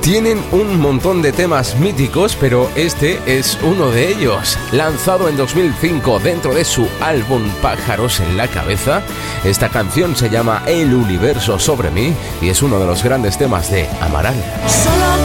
Tienen un montón de temas míticos, pero este es uno de ellos. Lanzado en 2005 dentro de su álbum Pájaros en la Cabeza, esta canción se llama El Universo sobre mí y es uno de los grandes temas de Amaral.